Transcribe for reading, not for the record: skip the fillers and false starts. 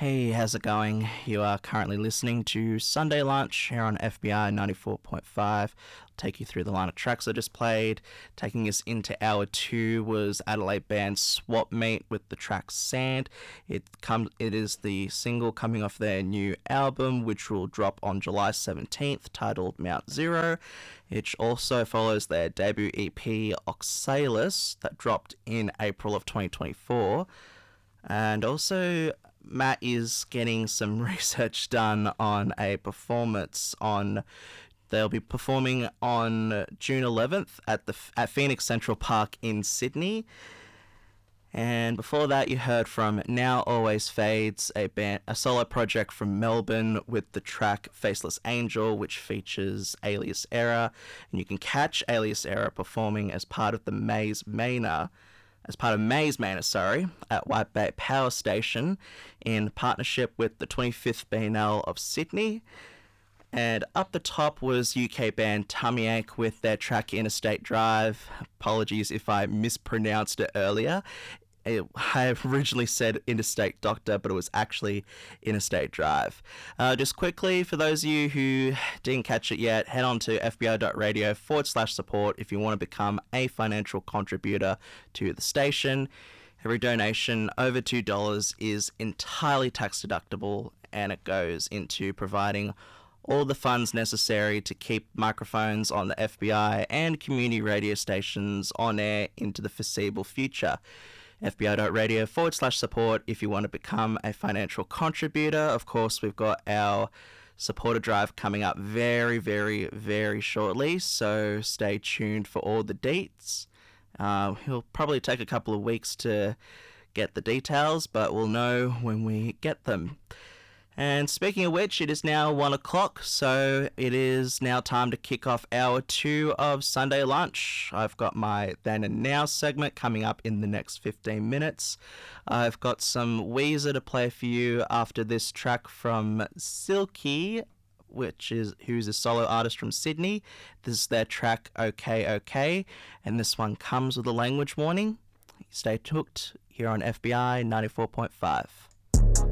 Hey, how's it going? You are currently listening to Sunday Lunch here on FBI 94.5. Take you through the line of tracks I just played. Taking us into hour 2 was Adelaide band Swap Meet with the track Sand. It is the single coming off their new album, which will drop on July 17th, titled Mount Zero. It also follows their debut EP Oxalis that dropped in April of 2024. And also, Matt is getting some research done on a performance they'll be performing on June 11th at Phoenix Central Park in Sydney. And before that, you heard from Now Always Fades, a solo project from Melbourne with the track Faceless Angel, which features Alias Error. And you can catch Alias Error performing as part of Maze Manor, at White Bay Power Station in partnership with the 25th Biennale of Sydney. And up the top was UK band Tummy Ache with their track Interstate Drive. Apologies if I mispronounced it earlier. I originally said Interstate Doctor, but it was actually Interstate Drive. Just quickly, for those of you who didn't catch it yet, head on to fbi.radio/support if you want to become a financial contributor to the station. Every donation over $2 is entirely tax deductible, and it goes into providing all the funds necessary to keep microphones on the FBI and community radio stations on air into the foreseeable future. fbi.radio/support if you want to become a financial contributor. Of course, we've got our supporter drive coming up very, very, very shortly, so stay tuned for all the deets. He'll probably take a couple of weeks to get the details, but we'll know when we get them. And speaking of which, it is now 1 o'clock, so it is now time to kick off hour 2 of Sunday Lunch. I've got my Then and Now segment coming up in the next 15 minutes. I've got some Weezer to play for you after this track from Silky, who's a solo artist from Sydney. This is their track OK OK, and this one comes with a language warning. Stay hooked here on FBI 94.5.